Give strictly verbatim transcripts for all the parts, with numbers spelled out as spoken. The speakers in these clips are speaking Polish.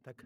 Tak.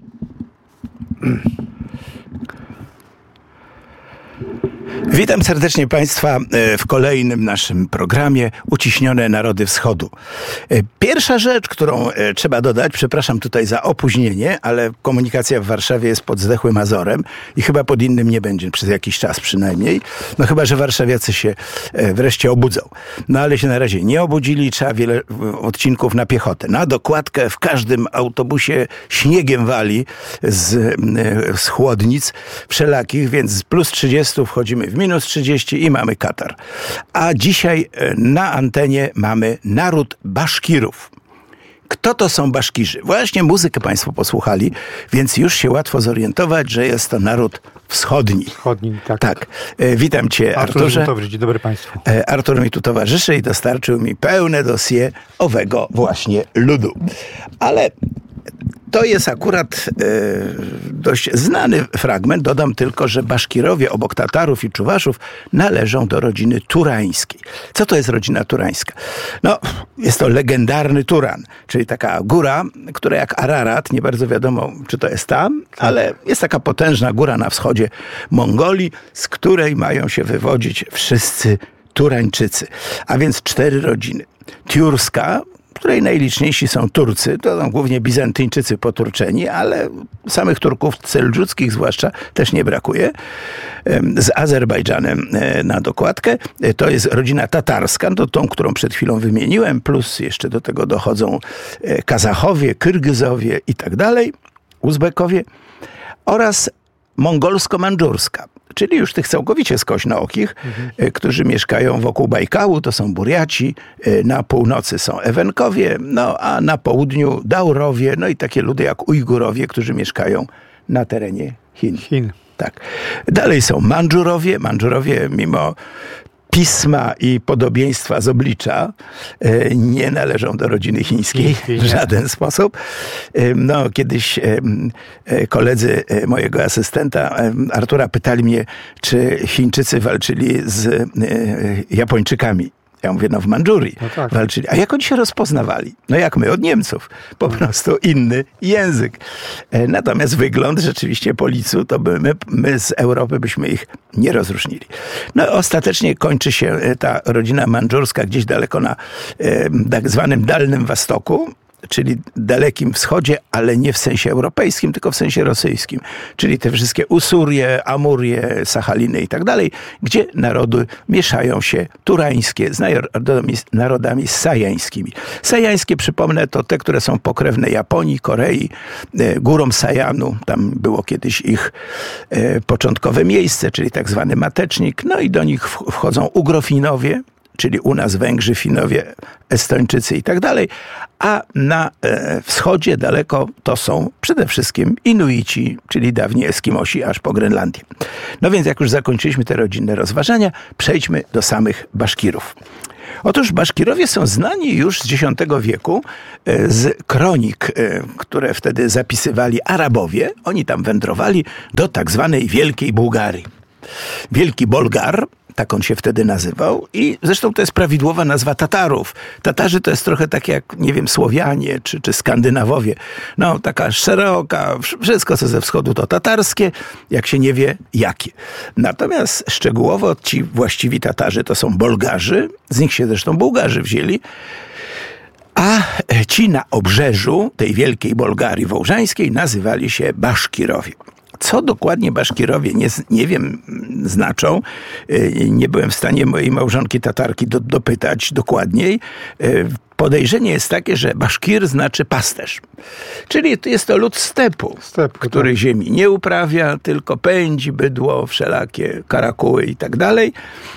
Witam serdecznie Państwa w kolejnym naszym programie Uciśnione Narody Wschodu. Pierwsza rzecz, którą trzeba dodać, przepraszam tutaj za opóźnienie, ale komunikacja w Warszawie jest pod zdechłym azorem i chyba pod innym nie będzie przez jakiś czas przynajmniej. No chyba, że warszawiacy się wreszcie obudzą. No ale się na razie nie obudzili, trzeba wiele odcinków na piechotę. Na dokładkę w każdym autobusie śniegiem wali z, z chłodnic wszelakich, więc z plus trzydziestu wchodzimy w minus trzydzieści i mamy Katar. A dzisiaj na antenie mamy naród Baszkirów. Kto to są Baszkirzy? Właśnie muzykę Państwo posłuchali, więc już się łatwo zorientować, że jest to naród wschodni. Wschodni, tak. Tak. E, witam Cię, Artur Arturze. Dzień dzień dobry Państwu. E, Artur mi tu towarzyszy i dostarczył mi pełne dossier owego właśnie ludu. Ale to jest akurat e, dość znany fragment. Dodam tylko, że Baszkirowie obok Tatarów i Czuwaszów należą do rodziny turańskiej. Co to jest rodzina turańska? No, jest to legendarny Turan, czyli taka góra, która jak Ararat, nie bardzo wiadomo, czy to jest tam, ale jest taka potężna góra na wschodzie Mongolii, z której mają się wywodzić wszyscy Turańczycy. A więc cztery rodziny. Tiurska, w której najliczniejsi są Turcy, to są głównie Bizantyjczycy poturczeni, ale samych Turków seldżuckich zwłaszcza też nie brakuje. Z Azerbejdżanem na dokładkę. To jest rodzina tatarska, to tą, którą przed chwilą wymieniłem, plus jeszcze do tego dochodzą Kazachowie, Kyrgyzowie i tak dalej, Uzbekowie oraz mongolsko-mandżurska, czyli już tych całkowicie skośnookich, mhm. którzy mieszkają wokół Bajkału, to są Burjaci, na północy są Ewenkowie, no a na południu Daurowie, no i takie ludy jak Ujgurowie, którzy mieszkają na terenie Chin. Chin. Tak. Dalej są Mandżurowie. Mandżurowie mimo pisma i podobieństwa z oblicza nie należą do rodziny chińskiej w żaden sposób. No, kiedyś koledzy mojego asystenta Artura pytali mnie, czy Chińczycy walczyli z Japończykami. Ja mówię, no w Mandżurii no tak. walczyli. A jak oni się rozpoznawali? No jak my od Niemców. Po prostu inny język. Natomiast wygląd rzeczywiście po licu, to by my, my z Europy byśmy ich nie rozróżnili. No ostatecznie kończy się ta rodzina mandżurska gdzieś daleko na e, tak zwanym Dalnym Wostoku, czyli Dalekim Wschodzie, ale nie w sensie europejskim, tylko w sensie rosyjskim. Czyli te wszystkie Usurie, Amurie, Sachaliny i tak dalej, gdzie narody mieszają się turańskie z narodami, narodami sajańskimi. Sajańskie, przypomnę, to te, które są pokrewne Japonii, Korei, górą Sajanu. Tam było kiedyś ich początkowe miejsce, czyli tak zwany matecznik. No i do nich wchodzą Ugrofinowie, czyli u nas Węgrzy, Finowie, Estończycy i tak dalej, a na e, wschodzie daleko to są przede wszystkim Inuici, czyli dawni Eskimosi, aż po Grenlandię. No więc jak już zakończyliśmy te rodzinne rozważania, przejdźmy do samych Baszkirów. Otóż Baszkirowie są znani już z dziesiątego wieku e, z kronik, e, które wtedy zapisywali Arabowie. Oni tam wędrowali do tak zwanej Wielkiej Bułgarii. Wielki Bolgar, tak on się wtedy nazywał i zresztą to jest prawidłowa nazwa Tatarów. Tatarzy to jest trochę tak jak, nie wiem, Słowianie czy, czy Skandynawowie. No, taka szeroka, wszystko co ze wschodu to tatarskie, jak się nie wie jakie. Natomiast szczegółowo ci właściwi Tatarzy to są Bolgarzy, z nich się zresztą Bułgarzy wzięli, a ci na obrzeżu tej Wielkiej Bolgarii Wołżańskiej nazywali się Baszkirowie. Co dokładnie Baszkirowie, nie, nie wiem, znaczą. Nie byłem w stanie mojej małżonki Tatarki do, dopytać dokładniej. Podejrzenie jest takie, że Baszkir znaczy pasterz. Czyli jest to lud stepu, Step, który tak. ziemi nie uprawia, tylko pędzi bydło, wszelakie karakuły i tak dalej.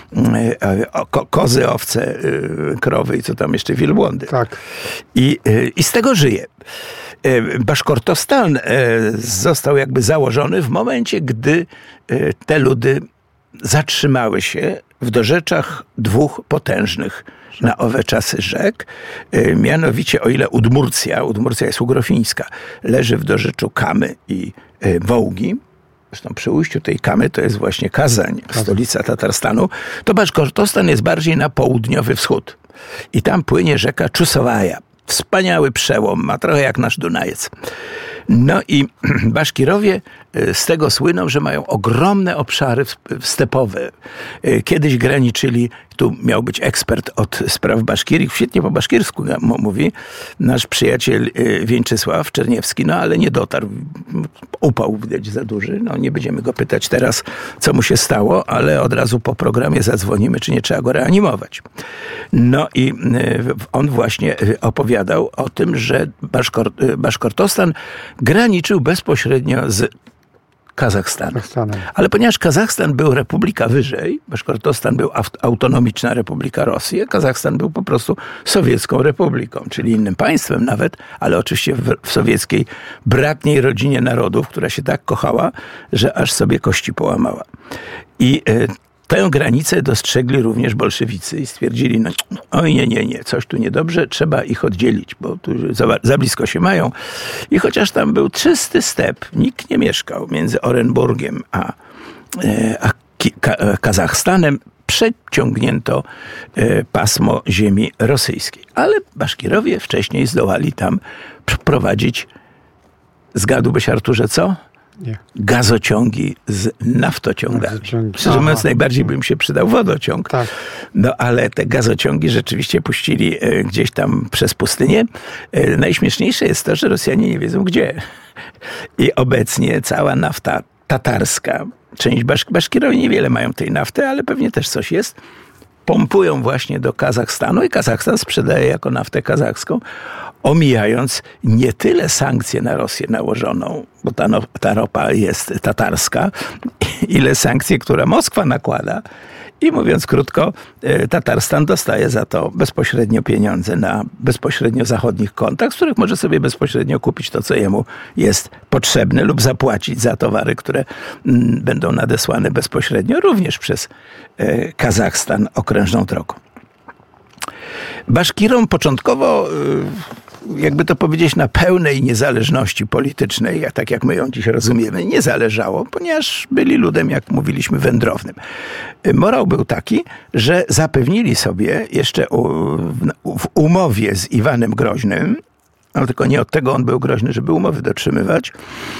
Ko- kozy, owce, krowy i co tam jeszcze, wielbłądy. Tak. I, I z tego żyje. Baszkortostan został jakby założony w momencie, gdy te ludy zatrzymały się w dorzeczach dwóch potężnych na owe czasy rzek. Mianowicie, o ile Udmurcja, Udmurcja jest ugrofińska, leży w dorzeczu Kamy i Wołgi, zresztą przy ujściu tej Kamy to jest właśnie Kazań, stolica Tatarstanu, to Baszkortostan jest bardziej na południowy wschód. I tam płynie rzeka Czusowaja. Wspaniały przełom, ma trochę jak nasz Dunajec. No i Baszkirowie z tego słyną, że mają ogromne obszary stepowe. Kiedyś graniczyli, tu miał być ekspert od spraw baszkirich, świetnie po baszkirsku mówi, nasz przyjaciel Wieńczysław Czerniewski, no ale nie dotarł. Upał widać za duży, no nie będziemy go pytać teraz, co mu się stało, ale od razu po programie zadzwonimy, czy nie trzeba go reanimować. No i on właśnie opowiadał o tym, że Baszkor, Baszkortostan graniczył bezpośrednio z Kazachstanem. Kazachstanem. Ale ponieważ Kazachstan był republika wyżej, Baszkortostan był autonomiczna republika Rosji, a Kazachstan był po prostu sowiecką republiką, czyli innym państwem nawet, ale oczywiście w, w sowieckiej bratniej rodzinie narodów, która się tak kochała, że aż sobie kości połamała. I y, tę granicę dostrzegli również bolszewicy i stwierdzili, no oj nie, nie, nie, coś tu niedobrze, trzeba ich oddzielić, bo tu za, za blisko się mają. I chociaż tam był czysty step, nikt nie mieszkał między Orenburgiem a, a Ka- Kazachstanem, przeciągnięto pasmo ziemi rosyjskiej. Ale Baszkirowie wcześniej zdołali tam prowadzić, zgadłbyś, Arturze, co? Nie. Gazociągi z naftociągami. Gazociągi. Szczerze mówiąc, najbardziej by im się przydał wodociąg. Tak. No ale te gazociągi rzeczywiście puścili e, gdzieś tam przez pustynię. E, najśmieszniejsze jest to, że Rosjanie nie wiedzą gdzie. I obecnie cała nafta tatarska, część Basz- Baszkirowie niewiele mają tej nafty, ale pewnie też coś jest, pompują właśnie do Kazachstanu i Kazachstan sprzedaje jako naftę kazachską, omijając nie tyle sankcje na Rosję nałożoną, bo ta, no, ta ropa jest tatarska, ile sankcje, które Moskwa nakłada. I mówiąc krótko, Tatarstan dostaje za to bezpośrednio pieniądze na bezpośrednio zachodnich kontach, z których może sobie bezpośrednio kupić to, co jemu jest potrzebne lub zapłacić za towary, które m, będą nadesłane bezpośrednio również przez e, Kazachstan okrężną drogą. Baszkirom początkowo, jakby to powiedzieć, na pełnej niezależności politycznej, tak jak my ją dziś rozumiemy, nie zależało, ponieważ byli ludem, jak mówiliśmy, wędrownym. Morał był taki, że zapewnili sobie jeszcze w umowie z Iwanem Groźnym, no tylko nie od tego on był groźny, żeby umowy dotrzymywać,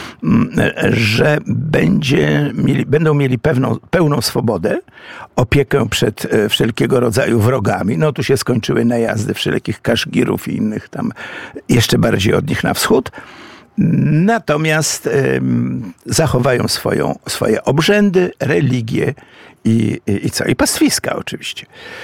że będzie mieli, będą mieli pewną, pełną swobodę, opiekę przed wszelkiego rodzaju wrogami. No tu się skończyły najazdy wszelkich kaszgirów i innych tam jeszcze bardziej od nich na wschód. Natomiast y, zachowają swoją, swoje obrzędy, religię i, i, i co? I pastwiska oczywiście.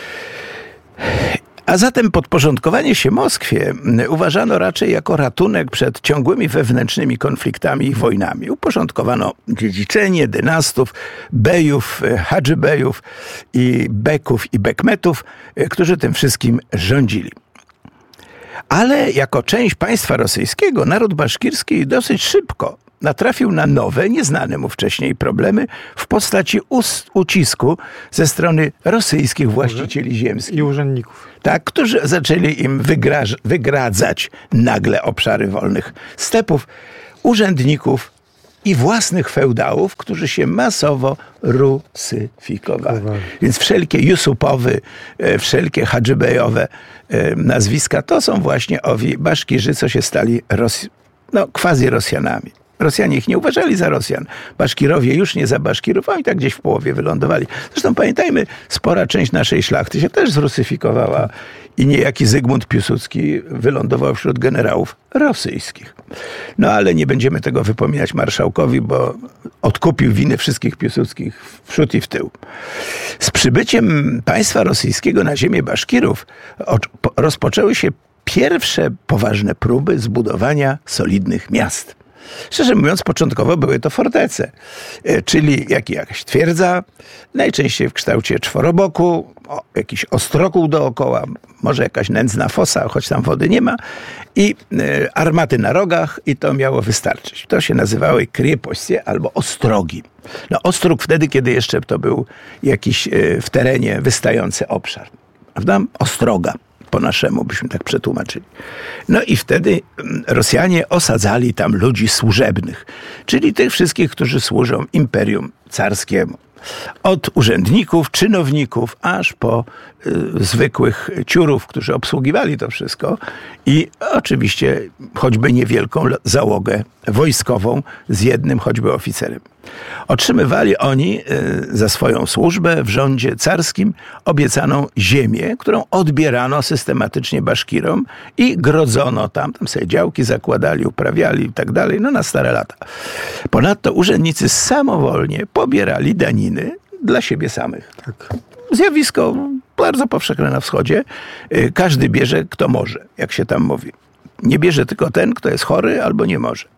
A zatem podporządkowanie się Moskwie uważano raczej jako ratunek przed ciągłymi wewnętrznymi konfliktami i wojnami. Uporządkowano dziedziczenie dynastów, bejów, hadżybejów i beków i bekmetów, którzy tym wszystkim rządzili. Ale jako część państwa rosyjskiego naród baszkirski dosyć szybko natrafił na nowe, nieznane mu wcześniej problemy w postaci ust, ucisku ze strony rosyjskich właścicieli ziemskich. I urzędników. Tak, którzy zaczęli im wygraż, wygradzać nagle obszary wolnych stepów, urzędników i własnych feudałów, którzy się masowo rusyfikowali. Więc wszelkie Jusupowy, wszelkie hadżybejowe nazwiska to są właśnie owi Baszkirzy, co się stali Ros- no, quasi-Rosjanami. Rosjanie ich nie uważali za Rosjan. Baszkirowie już nie za Baszkirów, a i tak gdzieś w połowie wylądowali. Zresztą pamiętajmy, spora część naszej szlachty się też zrusyfikowała i niejaki Zygmunt Piłsudski wylądował wśród generałów rosyjskich. No ale nie będziemy tego wypominać marszałkowi, bo odkupił winy wszystkich Piłsudskich w przód i w tył. Z przybyciem państwa rosyjskiego na ziemię Baszkirów rozpoczęły się pierwsze poważne próby zbudowania solidnych miast. Szczerze mówiąc, początkowo były to fortece, czyli jak jakaś twierdza, najczęściej w kształcie czworoboku, o, jakiś ostrokół dookoła, może jakaś nędzna fosa, choć tam wody nie ma, i y, armaty na rogach, i to miało wystarczyć. To się nazywały kriepoście albo ostrogi. No ostróg wtedy, kiedy jeszcze to był jakiś y, w terenie wystający obszar. Prawda? Ostroga. Po naszemu byśmy tak przetłumaczyli. No i wtedy Rosjanie osadzali tam ludzi służebnych, czyli tych wszystkich, którzy służą imperium carskiemu. Od urzędników, czynowników, aż po y, zwykłych ciurów, którzy obsługiwali to wszystko i oczywiście choćby niewielką załogę wojskową z jednym choćby oficerem. Otrzymywali oni y, za swoją służbę w rządzie carskim obiecaną ziemię, którą odbierano systematycznie Baszkirom i grodzono tam, tam sobie działki zakładali, uprawiali i tak dalej, no na stare lata. Ponadto urzędnicy samowolnie pobierali daniny dla siebie samych. Tak. Zjawisko bardzo powszechne na wschodzie. Każdy bierze, kto może, jak się tam mówi. Nie bierze tylko ten, kto jest chory albo nie może.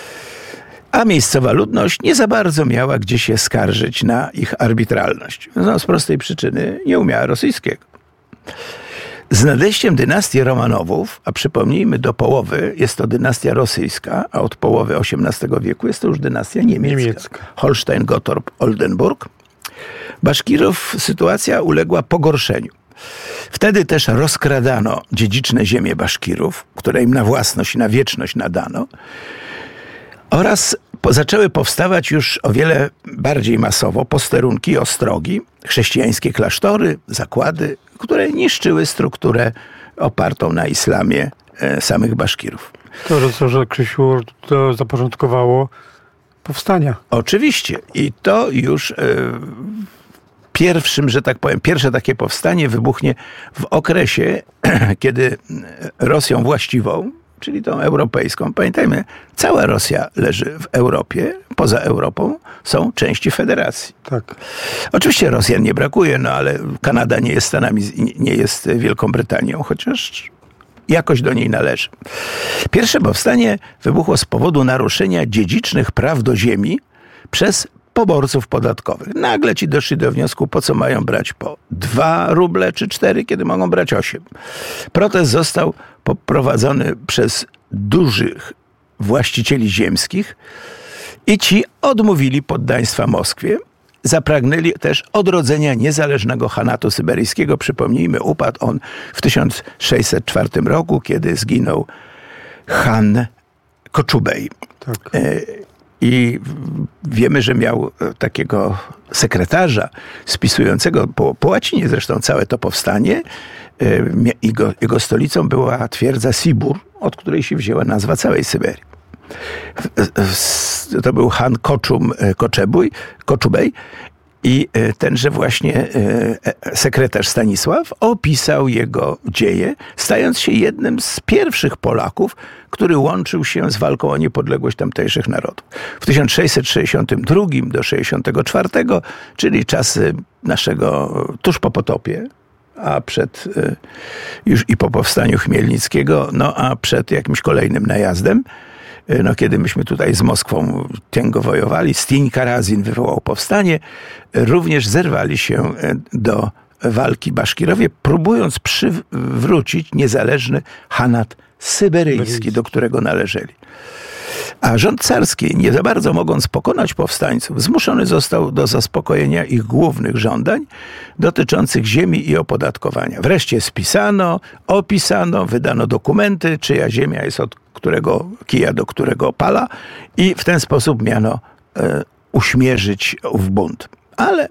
A miejscowa ludność nie za bardzo miała gdzie się skarżyć na ich arbitralność. No, z prostej przyczyny nie umiała rosyjskiego. Z nadejściem dynastii Romanowów, a przypomnijmy, do połowy jest to dynastia rosyjska, a od połowy osiemnastego wieku jest to już dynastia niemiecka. niemiecka. Holstein, Gottorp, Oldenburg. Baszkirów sytuacja uległa pogorszeniu. Wtedy też rozkradano dziedziczne ziemie Baszkirów, które im na własność i na wieczność nadano, oraz po, zaczęły powstawać już o wiele bardziej masowo posterunki, ostrogi, chrześcijańskie klasztory, zakłady, które niszczyły strukturę opartą na islamie e, samych Baszkirów. To, że, że Krzysiu to zaporządkowało powstania. Oczywiście. I to już e, pierwszym, że tak powiem, pierwsze takie powstanie wybuchnie w okresie, kiedy Rosją właściwą, czyli tą europejską. Pamiętajmy, cała Rosja leży w Europie, poza Europą są części federacji. Tak. Oczywiście Rosjan nie brakuje, no ale Kanada nie jest Stanami, nie jest Wielką Brytanią, chociaż jakoś do niej należy. Pierwsze powstanie wybuchło z powodu naruszenia dziedzicznych praw do ziemi przez poborców podatkowych. Nagle ci doszli do wniosku, po co mają brać po dwa ruble czy cztery, kiedy mogą brać osiem. Protest został poprowadzony przez dużych właścicieli ziemskich i ci odmówili poddaństwa Moskwie. Zapragnęli też odrodzenia niezależnego Hanatu syberyjskiego. Przypomnijmy, upadł on w tysiąc sześćset czwartym roku, kiedy zginął Han Koczubej. Tak. I wiemy, że miał takiego sekretarza spisującego po, po łacinie zresztą całe to powstanie. Jego, jego stolicą była twierdza Sibur, od której się wzięła nazwa całej Syberii. To był Han Koczum Koczebój, Koczubej i tenże właśnie sekretarz Stanisław opisał jego dzieje, stając się jednym z pierwszych Polaków, który łączył się z walką o niepodległość tamtejszych narodów. W tysiąc sześćset sześćdziesiątym drugim do sześćdziesiątego czwartego, czyli czasy naszego tuż po potopie, a przed już i po powstaniu Chmielnickiego, no a przed jakimś kolejnym najazdem, no kiedy myśmy tutaj z Moskwą cięgo wojowali, Stiń Karazin wywołał powstanie, również zerwali się do walki Baszkirowie, próbując przywrócić niezależny Hanat syberyjski, do którego należeli. A rząd carski, nie za bardzo mogąc pokonać powstańców, zmuszony został do zaspokojenia ich głównych żądań dotyczących ziemi i opodatkowania. Wreszcie spisano, opisano, wydano dokumenty, czyja ziemia jest od którego kija do którego pala i w ten sposób miano e, uśmierzyć ów bunt. Ale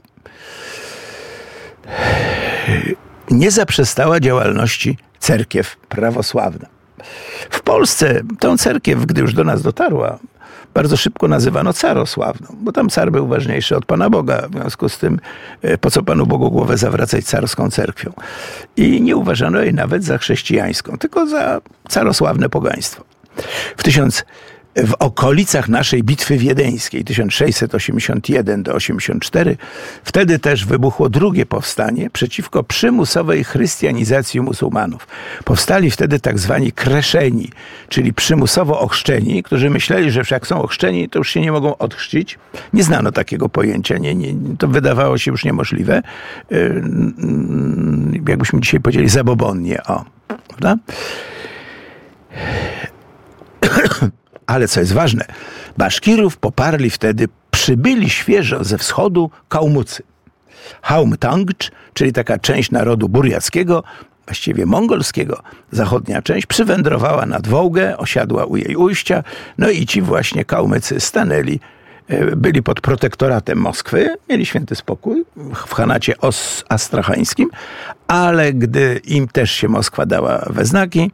nie zaprzestała działalności cerkiew prawosławna. W Polsce tą cerkiew, gdy już do nas dotarła, bardzo szybko nazywano carosławną, bo tam car był ważniejszy od Pana Boga. W związku z tym, po co Panu Bogu głowę zawracać carską cerkwią? I nie uważano jej nawet za chrześcijańską, tylko za carosławne pogaństwo. W tysiąc W okolicach naszej bitwy wiedeńskiej tysiąc sześćset osiemdziesiąt jeden do osiemdziesiąt cztery wtedy też wybuchło drugie powstanie przeciwko przymusowej chrystianizacji muzułmanów. Powstali wtedy tak zwani kreszeni, czyli przymusowo ochrzczeni, którzy myśleli, że jak są ochrzczeni, to już się nie mogą odchrzcić. Nie znano takiego pojęcia, nie, nie, to wydawało się już niemożliwe. Jakbyśmy dzisiaj powiedzieli zabobonnie, o, prawda? Ale co jest ważne, Baszkirów poparli wtedy przybyli świeżo ze wschodu Kałmucy. Haumtangcz, czyli taka część narodu burjackiego, właściwie mongolskiego, zachodnia część, przywędrowała nad Wołgę, osiadła u jej ujścia, no i ci właśnie Kałmycy stanęli byli pod protektoratem Moskwy, mieli święty spokój w Hanacie os- astrachańskim, ale gdy im też się Moskwa dała we znaki,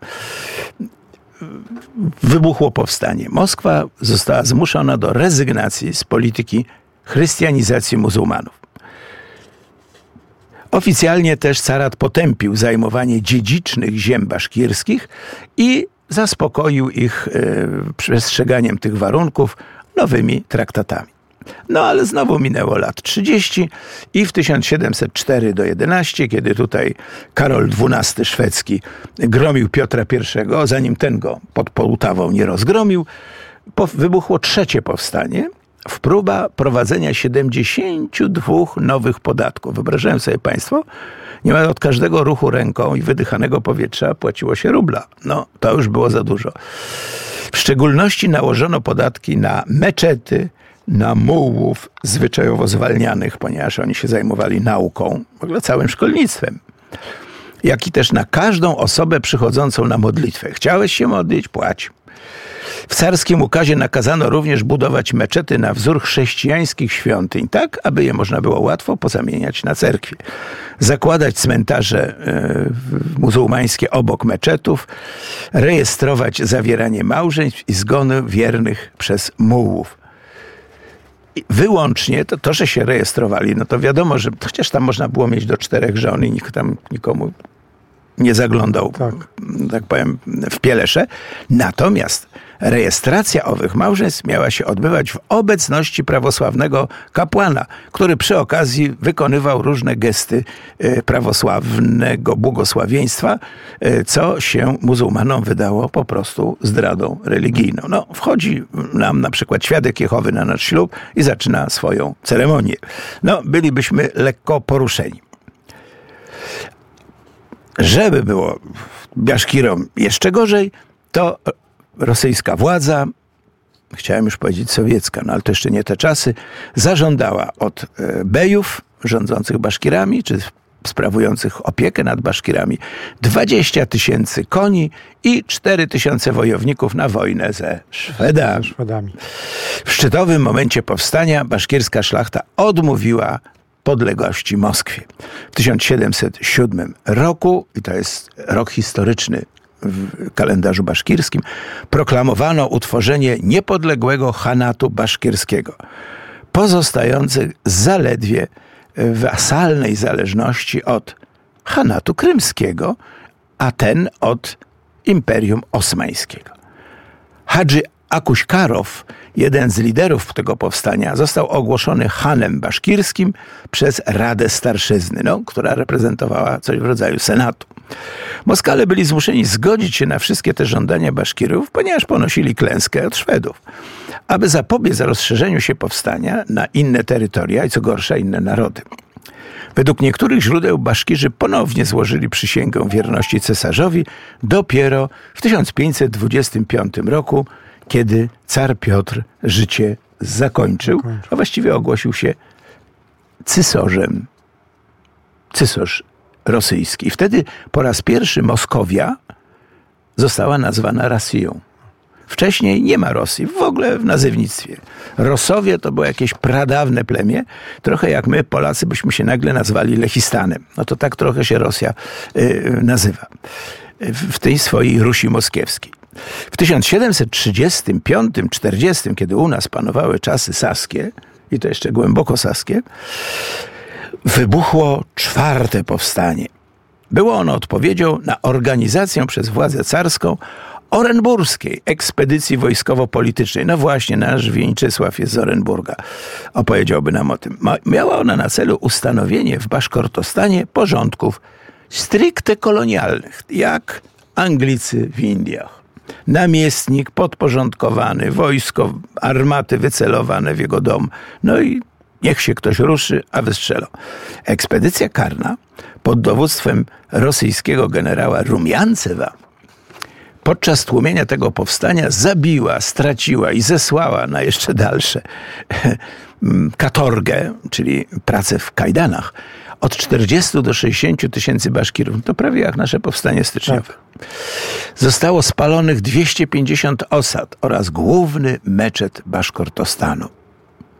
wybuchło powstanie. Moskwa została zmuszona do rezygnacji z polityki chrystianizacji muzułmanów. Oficjalnie też carat potępił zajmowanie dziedzicznych ziem baszkirskich i zaspokoił ich e, przestrzeganiem tych warunków nowymi traktatami. No ale znowu minęło lat trzydzieści i w tysiąc siedemset cztery do jedenaście, kiedy tutaj Karol dwunasty szwedzki gromił Piotra pierwszego, zanim ten go pod Połtawą nie rozgromił, po, wybuchło trzecie powstanie, w próba prowadzenia siedemdziesięciu dwóch nowych podatków. Wyobrażają sobie państwo, niemal od każdego ruchu ręką i wydychanego powietrza płaciło się rubla. No, to już było za dużo. W szczególności nałożono podatki na meczety, na mułłów zwyczajowo zwalnianych, ponieważ oni się zajmowali nauką, w ogóle całym szkolnictwem, jak i też na każdą osobę przychodzącą na modlitwę. Chciałeś się modlić? Płać. W carskim ukazie nakazano również budować meczety na wzór chrześcijańskich świątyń, tak aby je można było łatwo pozamieniać na cerkwie. Zakładać cmentarze e, muzułmańskie obok meczetów, rejestrować zawieranie małżeństw i zgony wiernych przez mułłów. Wyłącznie to, to, że się rejestrowali, no to wiadomo, że chociaż tam można było mieć do czterech żon i nikt tam nikomu nie zaglądał, tak. tak powiem, w pielesze. Natomiast rejestracja owych małżeństw miała się odbywać w obecności prawosławnego kapłana, który przy okazji wykonywał różne gesty prawosławnego błogosławieństwa, co się muzułmanom wydało po prostu zdradą religijną. No, wchodzi nam na przykład świadek Jehowy na nasz ślub i zaczyna swoją ceremonię. No, bylibyśmy lekko poruszeni. Żeby było Baszkirom jeszcze gorzej, to rosyjska władza, chciałem już powiedzieć sowiecka, no ale to jeszcze nie te czasy, zażądała od bejów rządzących Baszkirami, czy sprawujących opiekę nad Baszkirami, dwadzieścia tysięcy koni i cztery tysiące wojowników na wojnę ze Szwedami. Szwedami. W szczytowym momencie powstania baszkirska szlachta odmówiła podległości Moskwie. W tysiąc siedemset siódmym roku, i to jest rok historyczny w kalendarzu baszkirskim, proklamowano utworzenie niepodległego Hanatu Baszkirskiego, pozostających zaledwie w wasalnej zależności od Hanatu Krymskiego, a ten od Imperium Osmańskiego. Hadży Akuśkarow, jeden z liderów tego powstania, został ogłoszony Hanem Baszkirskim przez Radę Starszyzny, no, która reprezentowała coś w rodzaju Senatu. Moskale byli zmuszeni zgodzić się na wszystkie te żądania Baszkirów, ponieważ ponosili klęskę od Szwedów. Aby zapobiec rozszerzeniu się powstania na inne terytoria i co gorsza inne narody. Według niektórych źródeł Baszkirzy ponownie złożyli przysięgę wierności cesarzowi dopiero w tysiąc pięćset dwudziestym piątym roku, kiedy car Piotr życie zakończył, a właściwie ogłosił się cysorzem. Cysarz rosyjski. Wtedy po raz pierwszy Moskowia została nazwana Rosją. Wcześniej nie ma Rosji, w ogóle w nazewnictwie. Rosowie to było jakieś pradawne plemię, trochę jak my, Polacy, byśmy się nagle nazwali Lechistanem. No to tak trochę się Rosja y, nazywa w tej swojej Rusi moskiewskiej. W tysiąc siedemset trzydziestym piątym czterdziestym, kiedy u nas panowały czasy saskie, i to jeszcze głęboko saskie, wybuchło czwarte powstanie. Było ono odpowiedzią na organizację przez władzę carską orenburskiej ekspedycji wojskowo-politycznej. No właśnie, nasz Wieńczysław jest z Orenburga. Opowiedziałby nam o tym. Miała ona na celu ustanowienie w Baszkortostanie porządków stricte kolonialnych, jak Anglicy w Indiach. Namiestnik podporządkowany, wojsko, armaty wycelowane w jego dom. No i niech się ktoś ruszy, a wystrzelą. Ekspedycja karna pod dowództwem rosyjskiego generała Rumiancewa podczas tłumienia tego powstania zabiła, straciła i zesłała na jeszcze dalsze katorgę, czyli pracę w kajdanach, od czterdziestu do sześćdziesięciu tysięcy Baszkirów. To prawie jak nasze powstanie styczniowe. Zostało spalonych dwieście pięćdziesiąt osad oraz główny meczet Baszkortostanu.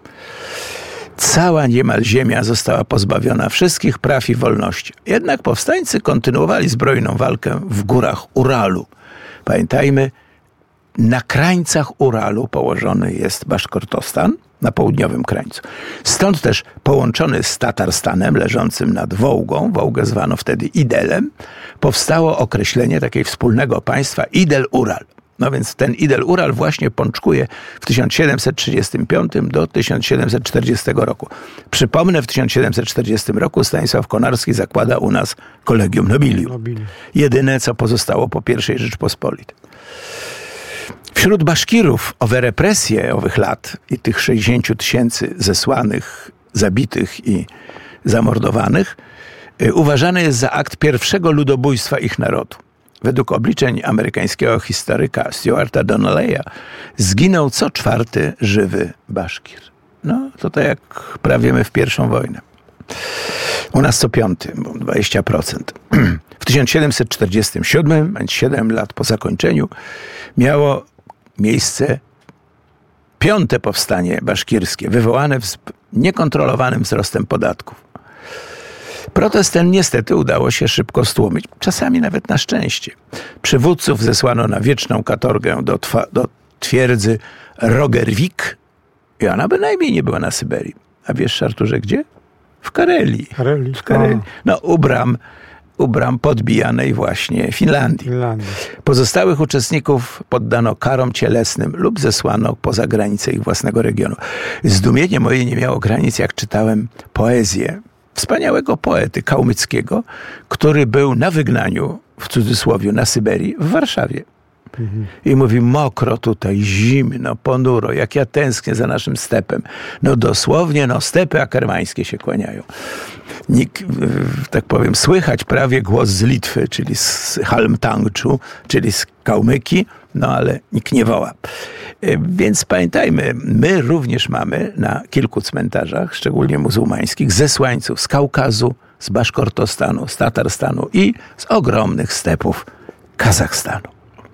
Cała niemal ziemia została pozbawiona wszystkich praw i wolności. Jednak powstańcy kontynuowali zbrojną walkę w górach Uralu. Pamiętajmy, na krańcach Uralu położony jest Baszkortostan, na południowym krańcu. Stąd też połączony z Tatarstanem leżącym nad Wołgą, Wołgę zwano wtedy Idelem, powstało określenie takiego wspólnego państwa Idel-Ural. No więc ten Idel-Ural właśnie pączkuje w tysiąc siedemset trzydziestym piątym do tysiąc siedemset czterdziestego roku. Przypomnę, w tysiąc siedemset czterdziestym roku Stanisław Konarski zakłada u nas Collegium Nobilium. Nobilium. Jedyne, co pozostało po pierwszej Rzeczpospolitej. Wśród Baszkirów owe represje owych lat i tych sześćdziesięciu tysięcy zesłanych, zabitych i zamordowanych y, uważany jest za akt pierwszego ludobójstwa ich narodu. Według obliczeń amerykańskiego historyka Stuarta Donnelly'a zginął co czwarty żywy Baszkir. No to tak jak prawiemy w pierwszą wojnę. U nas co piąty, bo dwadzieścia procent. W tysiąc siedemset czterdziestym siódmym, więc siedem lat po zakończeniu, miało miejsce piąte powstanie baszkirskie, wywołane niekontrolowanym wzrostem podatków. Protest ten niestety udało się szybko stłumić, czasami nawet na szczęście. Przywódców zesłano na wieczną katorgę do, twa, do twierdzy Rogerwik i ona bynajmniej nie była na Syberii. A wiesz, Arturze, gdzie? W Karelii. Karelii. W Karelii. No, u bram, u bram podbijanej właśnie Finlandii. Finlandii. Pozostałych uczestników poddano karom cielesnym lub zesłano poza granice ich własnego regionu. Zdumienie moje nie miało granic, jak czytałem poezję wspaniałego poety kałmyckiego, który był na wygnaniu, w cudzysłowie, na Syberii, w Warszawie. Mhm. I mówi, mokro tutaj, zimno, ponuro, jak ja tęsknię za naszym stepem. No dosłownie, no stepy akermańskie się kłaniają. Nikt, tak powiem, słychać prawie głos z Litwy, czyli z Halmtangczu, czyli z Kałmyki, no ale nikt nie woła. Więc pamiętajmy, my również mamy na kilku cmentarzach, szczególnie muzułmańskich, zesłańców z Kaukazu, z Baszkortostanu, z Tatarstanu i z ogromnych stepów Kazachstanu.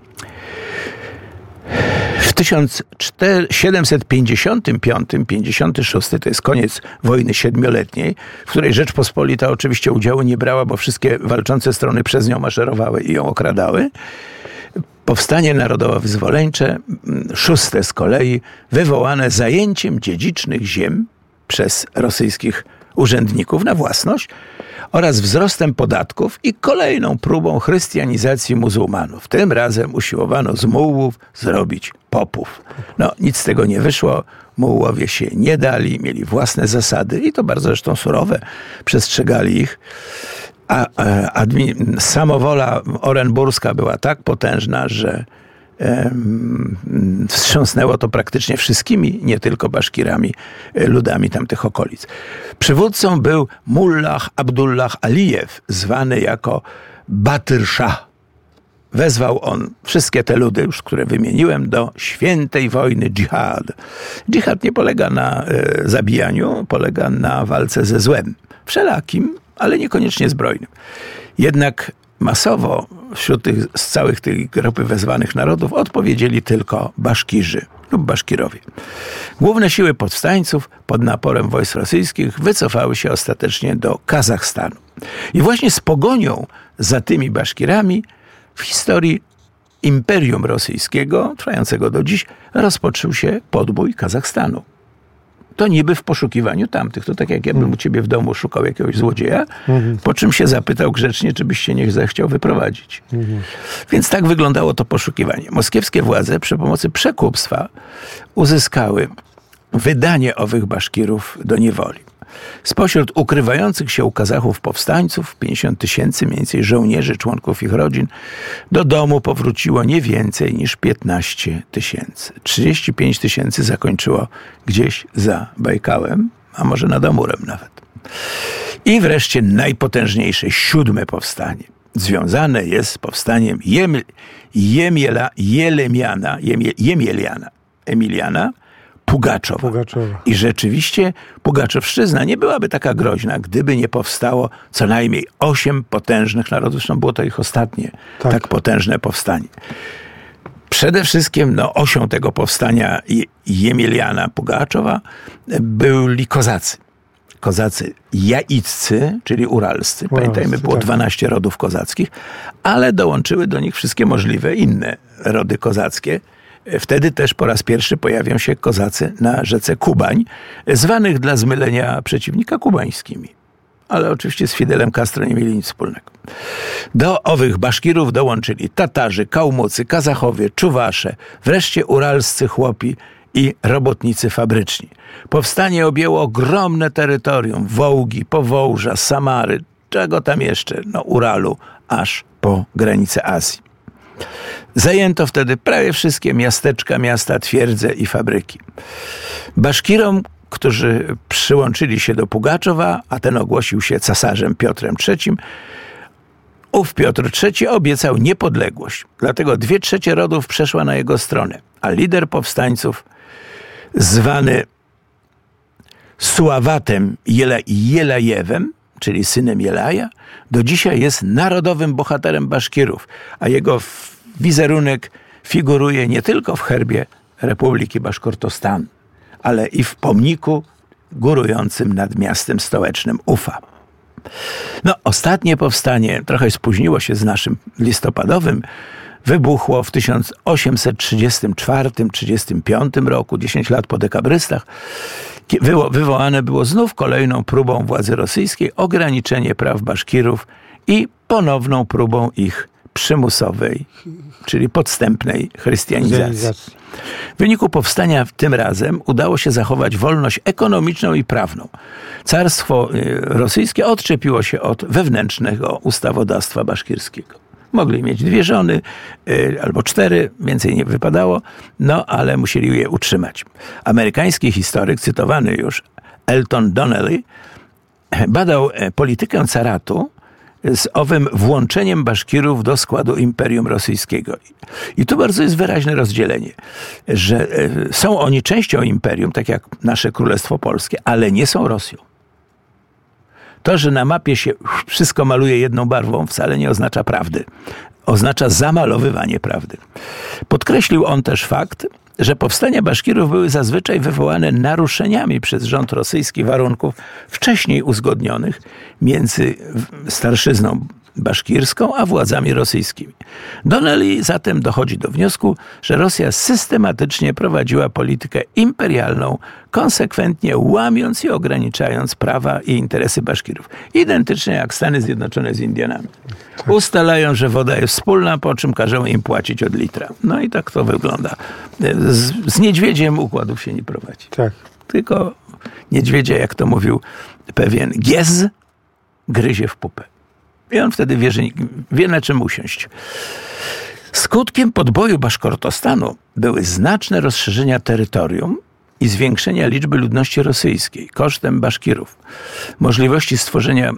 W tysiąc siedemset pięćdziesiątym piątym pięćdziesiątym szóstym to jest koniec wojny siedmioletniej, w której Rzeczpospolita oczywiście udziału nie brała, bo wszystkie walczące strony przez nią maszerowały i ją okradały. Powstanie narodowo-wyzwoleńcze, szóste z kolei, wywołane zajęciem dziedzicznych ziem przez rosyjskich urzędników na własność oraz wzrostem podatków i kolejną próbą chrystianizacji muzułmanów. Tym razem usiłowano z mułłów zrobić popów. No, nic z tego nie wyszło. Mułłowie się nie dali, mieli własne zasady i to bardzo zresztą surowe. Przestrzegali ich. A, a admi- samowola orenburska była tak potężna, że em, wstrząsnęło to praktycznie wszystkimi, nie tylko Baszkirami, ludami tamtych okolic. Przywódcą był Mullah Abdullah Alijew, zwany jako Batyr Shah. Wezwał on wszystkie te ludy, już które wymieniłem, do świętej wojny dżihad. Dżihad nie polega na e, zabijaniu, polega na walce ze złem. Wszelakim, ale niekoniecznie zbrojnym. Jednak masowo wśród tych, z całych tych grupy wezwanych narodów odpowiedzieli tylko Baszkirzy lub Baszkirowie. Główne siły powstańców pod naporem wojsk rosyjskich wycofały się ostatecznie do Kazachstanu. I właśnie z pogonią za tymi Baszkirami w historii Imperium Rosyjskiego, trwającego do dziś, rozpoczął się podbój Kazachstanu. To niby w poszukiwaniu tamtych. To tak jak ja bym u ciebie w domu szukał jakiegoś złodzieja, mhm. po czym się zapytał grzecznie, czy byś się nie zechciał wyprowadzić. Mhm. Więc tak wyglądało to poszukiwanie. Moskiewskie władze przy pomocy przekupstwa uzyskały wydanie owych Baszkirów do niewoli. Spośród ukrywających się u Kazachów powstańców, pięćdziesiąt tysięcy mniej więcej żołnierzy, członków ich rodzin, do domu powróciło nie więcej niż piętnaście tysięcy. trzydzieści pięć tysięcy zakończyło gdzieś za Bajkałem, a może nad Amurem nawet. I wreszcie najpotężniejsze, siódme powstanie. Związane jest z powstaniem Jem, Jemiela, Jelemiana, Jemie, Jemieliana, Emiliana, Pugaczowa. Pugaczowa. I rzeczywiście Pugaczowszczyzna nie byłaby taka groźna, gdyby nie powstało co najmniej osiem potężnych narodów. Zresztą było to ich ostatnie tak, tak potężne powstanie. Przede wszystkim no, osią tego powstania Jemiliana Pugaczowa byli kozacy. Kozacy jaiccy, czyli uralscy. Pamiętajmy, było dwanaście rodów kozackich, ale dołączyły do nich wszystkie możliwe inne rody kozackie. Wtedy też po raz pierwszy pojawią się kozacy na rzece Kubań, zwanych dla zmylenia przeciwnika kubańskimi. Ale oczywiście z Fidelem Castro nie mieli nic wspólnego. Do owych Baszkirów dołączyli Tatarzy, Kałmucy, Kazachowie, Czuwasze, wreszcie uralscy chłopi i robotnicy fabryczni. Powstanie objęło ogromne terytorium Wołgi, Powołża, Samary, czego tam jeszcze, no Uralu, aż po granice Azji. Zajęto wtedy prawie wszystkie miasteczka, miasta, twierdze i fabryki. Baszkirom, którzy przyłączyli się do Pugaczowa, a ten ogłosił się cesarzem Piotrem trzecim, ów Piotr trzeci obiecał niepodległość. Dlatego dwie trzecie rodów przeszła na jego stronę, a lider powstańców, zwany Suawatem Jela- Jelajewem, czyli synem Jelaja, do dzisiaj jest narodowym bohaterem Baszkirów, a jego wizerunek figuruje nie tylko w herbie Republiki Baszkortostan, ale i w pomniku górującym nad miastem stołecznym Ufa. No, ostatnie powstanie trochę spóźniło się z naszym listopadowym. Wybuchło w tysiąc osiemset trzydziestym czwartym trzydziestym piątym roku, dziesięć lat po dekabrystach. Wywo- wywołane było znów kolejną próbą władzy rosyjskiej ograniczenie praw Baszkirów i ponowną próbą ich przymusowej, czyli podstępnej chrystianizacji. W wyniku powstania tym razem udało się zachować wolność ekonomiczną i prawną. Carstwo rosyjskie odczepiło się od wewnętrznego ustawodawstwa baszkirskiego. Mogli mieć dwie żony albo cztery, więcej nie wypadało, no ale musieli je utrzymać. Amerykański historyk, cytowany już Elton Donnelly, badał politykę caratu z owym włączeniem Baszkirów do składu Imperium Rosyjskiego. I tu bardzo jest wyraźne rozdzielenie, że są oni częścią imperium, tak jak nasze Królestwo Polskie, ale nie są Rosją. To, że na mapie się wszystko maluje jedną barwą, wcale nie oznacza prawdy. Oznacza zamalowywanie prawdy. Podkreślił on też fakt, że powstania Baszkirów były zazwyczaj wywołane naruszeniami przez rząd rosyjski warunków wcześniej uzgodnionych między starszyzną baszkirską a władzami rosyjskimi. Donnelly zatem dochodzi do wniosku, że Rosja systematycznie prowadziła politykę imperialną, konsekwentnie łamiąc i ograniczając prawa i interesy Baszkirów. Identycznie jak Stany Zjednoczone z Indianami. Ustalają, że woda jest wspólna, po czym każą im płacić od litra. No i tak to wygląda. Z, z niedźwiedziem układów się nie prowadzi. Tak. Tylko niedźwiedzia, jak to mówił pewien Giez, gryzie w pupę. I on wtedy wie, że wie na czym usiąść. Skutkiem podboju Baszkortostanu były znaczne rozszerzenia terytorium i zwiększenia liczby ludności rosyjskiej kosztem Baszkirów. Możliwości stworzenia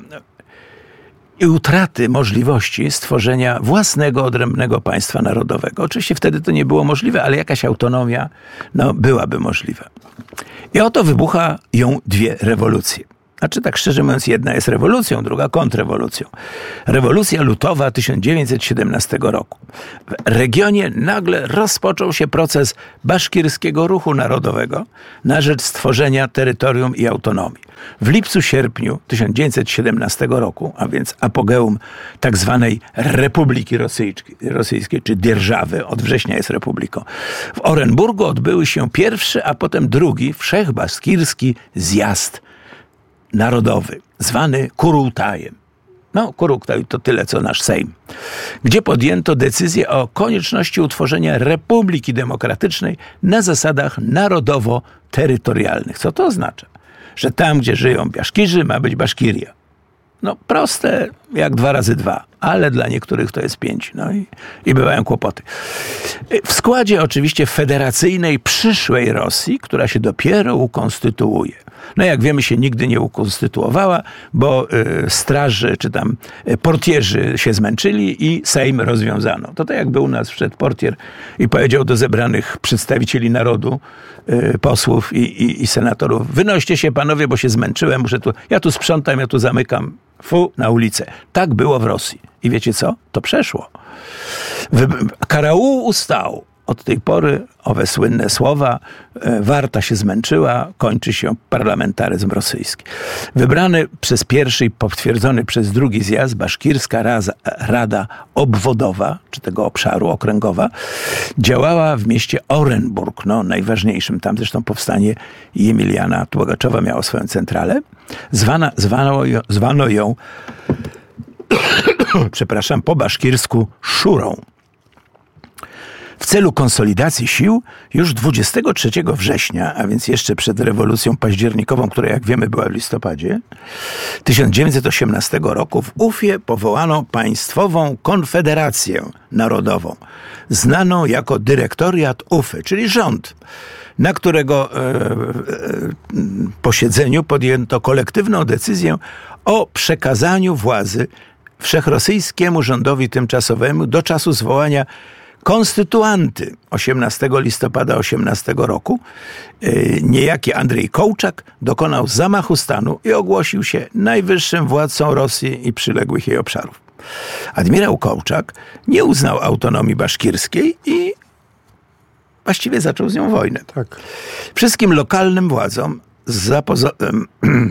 i utraty możliwości stworzenia własnego, odrębnego państwa narodowego. Oczywiście wtedy to nie było możliwe, ale jakaś autonomia no, byłaby możliwa. I oto wybucha ją dwie rewolucje. Znaczy, tak szczerze mówiąc, jedna jest rewolucją, druga kontrrewolucją. Rewolucja lutowa tysiąc dziewięćset siedemnastego roku. W regionie nagle rozpoczął się proces baszkirskiego ruchu narodowego na rzecz stworzenia terytorium i autonomii. W lipcu-sierpniu tysiąc dziewięćset siedemnastego roku, a więc apogeum tak zwanej Republiki Rosyjskiej, rosyjskiej czy dzierżawy, od września jest republiką, w Orenburgu odbyły się pierwszy, a potem drugi wszechbaszkirski zjazd narodowy, zwany Kurultajem. No, Kurultaj to tyle, co nasz Sejm. Gdzie podjęto decyzję o konieczności utworzenia Republiki Demokratycznej na zasadach narodowo-terytorialnych. Co to oznacza? Że tam, gdzie żyją Baszkirzy, ma być Baszkiria. No, proste jak dwa razy dwa, ale dla niektórych to jest pięć. No i, i bywają kłopoty. W składzie oczywiście federacyjnej przyszłej Rosji, która się dopiero ukonstytuuje. No jak wiemy, się nigdy nie ukonstytuowała, bo y, straży czy tam y, portierzy się zmęczyli i Sejm rozwiązano. To tak jakby u nas wszedł portier i powiedział do zebranych przedstawicieli narodu, y, posłów i, i, i senatorów: wynoście się panowie, bo się zmęczyłem, muszę tu, ja tu sprzątam, ja tu zamykam. Fu, na ulicę. Tak było w Rosji. I wiecie co? To przeszło. Karału ustał. od tej pory owe słynne słowa Warta się zmęczyła, kończy się parlamentaryzm rosyjski. Wybrany przez pierwszy i potwierdzony przez drugi zjazd Baszkirska Rada, Rada Obwodowa, czy tego obszaru okręgowa, działała w mieście Orenburg, no najważniejszym. Tam zresztą powstanie Jemiliana Tłogaczowa miało swoją centralę. Zwana, zwano, ją, zwano ją przepraszam, po baszkirsku Szurą. W celu konsolidacji sił już dwudziestego trzeciego września, a więc jeszcze przed rewolucją październikową, która jak wiemy była w listopadzie, tysiąc dziewięćset osiemnastego roku w Ufie powołano Państwową Konfederację Narodową, znaną jako Dyrektoriat Ufy, czyli rząd, na którego e, e, posiedzeniu podjęto kolektywną decyzję o przekazaniu władzy wszechrosyjskiemu rządowi tymczasowemu do czasu zwołania konstytuanty osiemnastego listopada osiemnastego roku. Niejaki Andrzej Kołczak dokonał zamachu stanu i ogłosił się najwyższym władcą Rosji i przyległych jej obszarów. Admirał Kołczak nie uznał autonomii baszkirskiej i właściwie zaczął z nią wojnę. Tak. Wszystkim lokalnym władzom zapozo-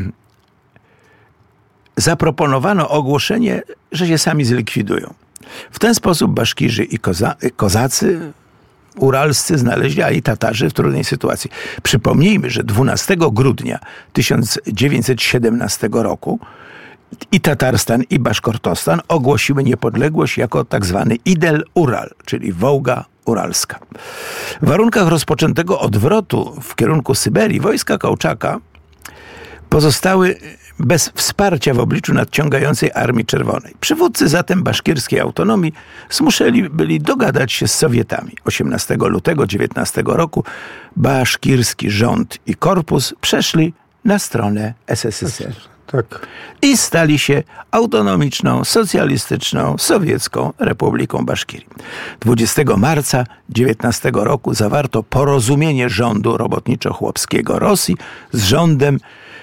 zaproponowano ogłoszenie, że się sami zlikwidują. W ten sposób Baszkirzy i koza- kozacy uralscy znaleźli, a i Tatarzy w trudnej sytuacji. Przypomnijmy, że dwunastego grudnia tysiąc dziewięćset siedemnastego roku i Tatarstan, i Baszkortostan ogłosiły niepodległość jako tak zwany Idel Ural, czyli Wołga Uralska. W warunkach rozpoczętego odwrotu w kierunku Syberii wojska Kołczaka pozostały bez wsparcia w obliczu nadciągającej Armii Czerwonej. Przywódcy zatem baszkirskiej autonomii zmuszeni byli dogadać się z Sowietami. osiemnastego lutego dziewiętnastego roku baszkirski rząd i korpus przeszli na stronę S S S R. Tak. I stali się autonomiczną, socjalistyczną, sowiecką Republiką Baszkirii. dwudziestego marca dziewiętnastego roku zawarto porozumienie rządu robotniczo-chłopskiego Rosji z rządem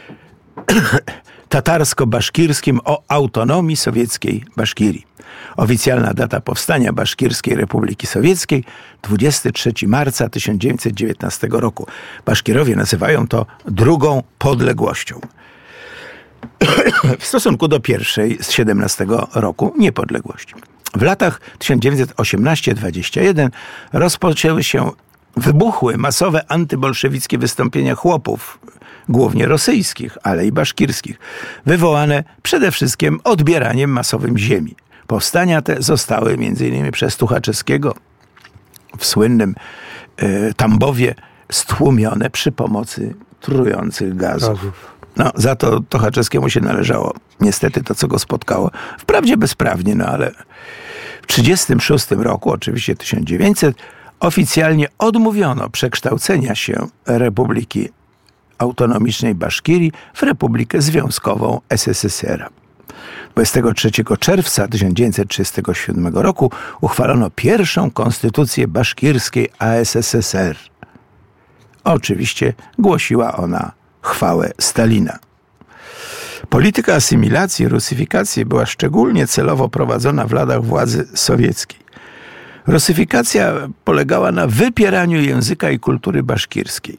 tatarsko-baszkirskim o autonomii sowieckiej Baszkirii. Oficjalna data powstania Baszkirskiej Republiki Sowieckiej dwudziestego trzeciego marca tysiąc dziewięćset dziewiętnastego roku. Baszkirowie nazywają to drugą podległością. W stosunku do pierwszej z siedemnastego roku niepodległości. W latach tysiąc dziewięćset osiemnasty do dwudziestego pierwszego rozpoczęły się wybuchły masowe antybolszewickie wystąpienia chłopów, głównie rosyjskich, ale i baszkirskich, wywołane przede wszystkim odbieraniem masowym ziemi. Powstania te zostały między innymi przez Tuchaczewskiego w słynnym e, Tambowie stłumione przy pomocy trujących gazów. gazów. No, za to Tuchaczewskiemu się należało niestety to, co go spotkało. Wprawdzie bezprawnie, no ale w tysiąc dziewięćset trzydziestym szóstym roku, oczywiście tysiąc dziewięćset, oficjalnie odmówiono przekształcenia się Republiki Autonomicznej Baszkirii w Republikę Związkową S S S R. dwudziestego trzeciego czerwca tysiąc dziewięćset trzydziestego siódmego roku uchwalono pierwszą konstytucję baszkirskiej A S S S R. Oczywiście głosiła ona chwałę Stalina. Polityka asymilacji i rusyfikacji była szczególnie celowo prowadzona w latach władzy sowieckiej. Rusyfikacja polegała na wypieraniu języka i kultury baszkirskiej.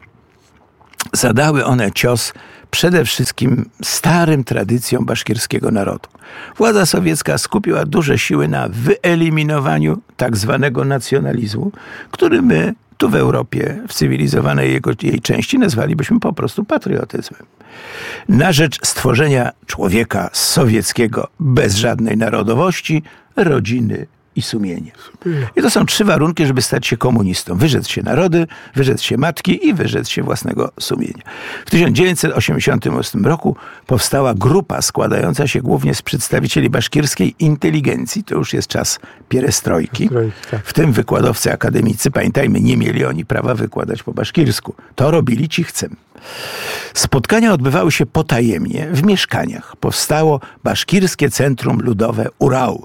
Zadały one cios przede wszystkim starym tradycjom baszkirskiego narodu. Władza sowiecka skupiła duże siły na wyeliminowaniu tak zwanego nacjonalizmu, który my tu w Europie, w cywilizowanej jego, jej części, nazwalibyśmy po prostu patriotyzmem. Na rzecz stworzenia człowieka sowieckiego bez żadnej narodowości, rodziny i sumienia. I to są trzy warunki, żeby stać się komunistą. Wyrzec się narody, wyrzec się matki i wyrzec się własnego sumienia. W tysiąc dziewięćset osiemdziesiątym ósmym roku powstała grupa składająca się głównie z przedstawicieli baszkirskiej inteligencji. To już jest czas pierestrojki. W tym wykładowcy akademicy, pamiętajmy, nie mieli oni prawa wykładać po baszkirsku. To robili cichcem. Spotkania odbywały się potajemnie w mieszkaniach. Powstało Baszkirskie Centrum Ludowe Urał.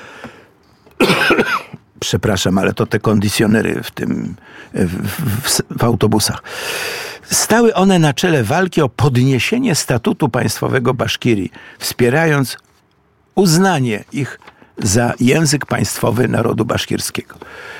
Przepraszam, ale to te kondycjonery w tym, w, w, w autobusach. Stały one na czele walki o podniesienie statutu państwowego Baszkirii, wspierając uznanie ich za język państwowy narodu baszkirskiego.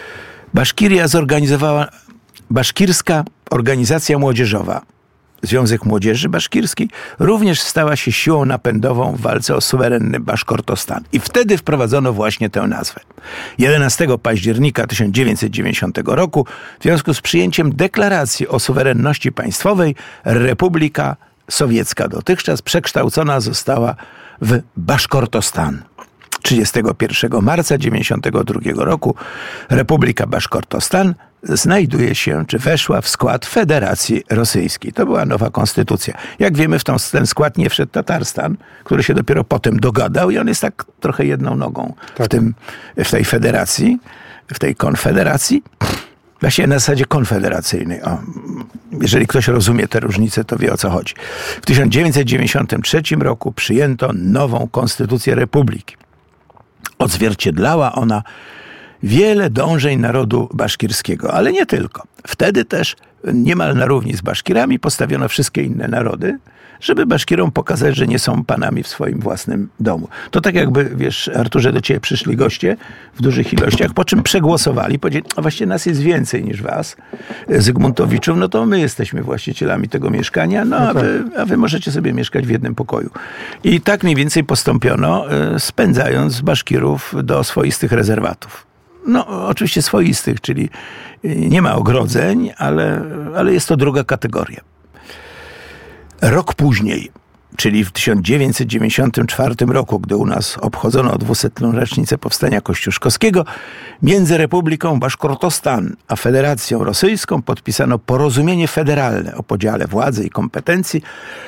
Baszkiria zorganizowała Baszkirska Organizacja Młodzieżowa. Związek Młodzieży Baszkirskiej również stała się siłą napędową w walce o suwerenny Baszkortostan. I wtedy wprowadzono właśnie tę nazwę. jedenastego października tysiąc dziewięćset dziewięćdziesiątego roku w związku z przyjęciem deklaracji o suwerenności państwowej Republika Sowiecka dotychczas przekształcona została w Baszkortostan. trzydziestego pierwszego marca tysiąc dziewięćset dziewięćdziesiątego drugiego roku Republika Baszkortostan znajduje się, czy weszła w skład Federacji Rosyjskiej. To była nowa konstytucja. Jak wiemy, w tą, ten skład nie wszedł Tatarstan, który się dopiero potem dogadał i on jest tak trochę jedną nogą tak. w, tym, w tej federacji, w tej konfederacji. Właściwie na zasadzie konfederacyjnej. O, jeżeli ktoś rozumie te różnice, to wie, o co chodzi. W tysiąc dziewięćset dziewięćdziesiątym trzecim roku przyjęto nową konstytucję Republiki. Odzwierciedlała ona wiele dążeń narodu baszkirskiego, ale nie tylko. Wtedy też niemal na równi z Baszkirami postawiono wszystkie inne narody, żeby Baszkirom pokazać, że nie są panami w swoim własnym domu. To tak jakby, wiesz, Arturze, do ciebie przyszli goście w dużych ilościach, po czym przegłosowali, powiedzieli, a właściwie nas jest więcej niż was, Zygmuntowiczów, no to my jesteśmy właścicielami tego mieszkania, no a wy, a wy możecie sobie mieszkać w jednym pokoju. I tak mniej więcej postąpiono, spędzając Baszkirów do swoistych rezerwatów. No, oczywiście swoistych, czyli nie ma ogrodzeń, ale, ale jest to druga kategoria. Rok później, czyli w tysiąc dziewięćset dziewięćdziesiątym czwartym roku, gdy u nas obchodzono dwusetną rocznicę powstania kościuszkowskiego, między Republiką Baszkortostan a Federacją Rosyjską podpisano porozumienie federalne o podziale władzy i kompetencji,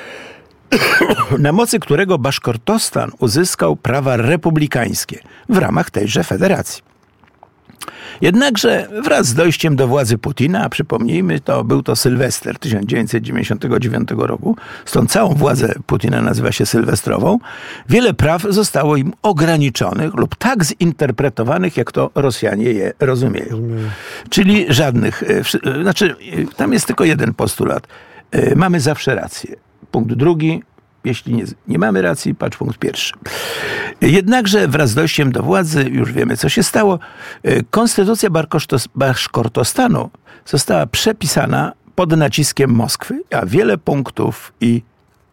na mocy którego Baszkortostan uzyskał prawa republikańskie w ramach tejże federacji. Jednakże wraz z dojściem do władzy Putina, a przypomnijmy, to był to Sylwester tysiąc dziewięćset dziewięćdziesiątego dziewiątego roku, stąd całą władzę Putina nazywa się sylwestrową, wiele praw zostało im ograniczonych lub tak zinterpretowanych, jak to Rosjanie je rozumieją. Rozumiem. Czyli żadnych, znaczy tam jest tylko jeden postulat. Mamy zawsze rację. Punkt drugi. Jeśli nie, nie mamy racji, patrz punkt pierwszy. Jednakże wraz z dojściem do władzy, już wiemy, co się stało, konstytucja Baszkortostanu została przepisana pod naciskiem Moskwy, a wiele punktów i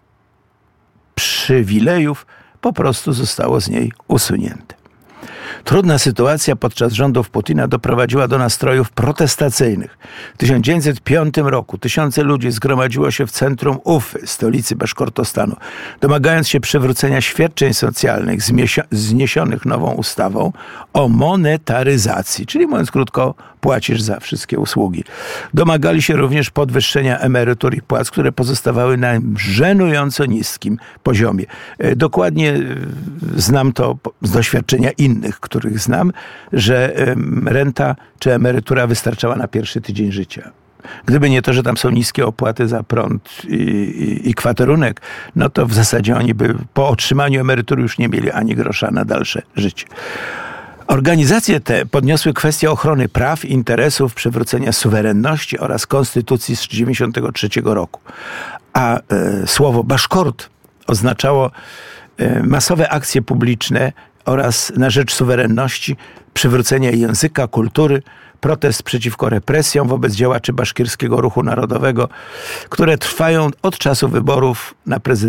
przywilejów po prostu zostało z niej usunięte. Trudna sytuacja podczas rządów Putina doprowadziła do nastrojów protestacyjnych. W tysiąc dziewięćset piątym roku tysiące ludzi zgromadziło się w centrum Ufy, stolicy Baszkortostanu, domagając się przywrócenia świadczeń socjalnych zniesionych nową ustawą o monetaryzacji, czyli mówiąc krótko, płacisz za wszystkie usługi. Domagali się również podwyższenia emerytur i płac, które pozostawały na żenująco niskim poziomie. Dokładnie znam to z doświadczenia innych, których znam, że renta czy emerytura wystarczała na pierwszy tydzień życia. Gdyby nie to, że tam są niskie opłaty za prąd i, i, i kwaterunek, no to w zasadzie oni by po otrzymaniu emerytury już nie mieli ani grosza na dalsze życie. Organizacje te podniosły kwestię ochrony praw, interesów, przywrócenia suwerenności oraz konstytucji z tysiąc dziewięćset dziewięćdziesiątego trzeciego roku. A e, słowo Baszkort oznaczało e, masowe akcje publiczne oraz na rzecz suwerenności, przywrócenia języka, kultury, protest przeciwko represjom wobec działaczy baszkirskiego ruchu narodowego, które trwają od czasu wyborów na prezydenta